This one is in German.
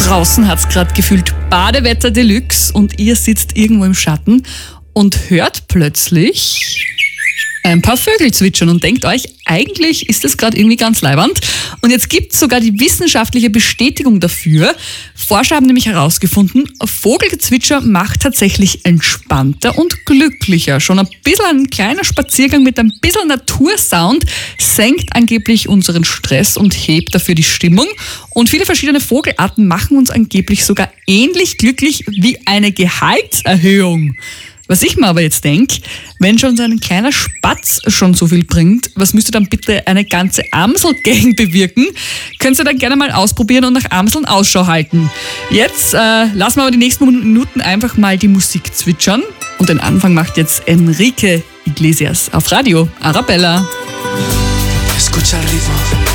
Draußen hat es gerade gefühlt Badewetter Deluxe und ihr sitzt irgendwo im Schatten und hört plötzlich ein paar Vögel zwitschern und denkt euch, eigentlich ist das gerade irgendwie ganz leiwand. Und jetzt gibt es sogar die wissenschaftliche Bestätigung dafür. Forscher haben nämlich herausgefunden, Vogelgezwitscher macht tatsächlich entspannter und glücklicher. Schon ein kleiner Spaziergang mit ein bisschen Natursound senkt angeblich unseren Stress und hebt dafür die Stimmung. Und viele verschiedene Vogelarten machen uns angeblich sogar ähnlich glücklich wie eine Gehaltserhöhung. Was ich mir aber jetzt denke, wenn schon so ein kleiner Spatz schon so viel bringt, was müsste dann bitte eine ganze Amselgang bewirken? Könnt ihr dann gerne mal ausprobieren und nach Amseln Ausschau halten. Jetzt lassen wir aber die nächsten Minuten einfach mal die Musik zwitschern. Und den Anfang macht jetzt Enrique Iglesias auf Radio Arabella. Escucha el ritmo.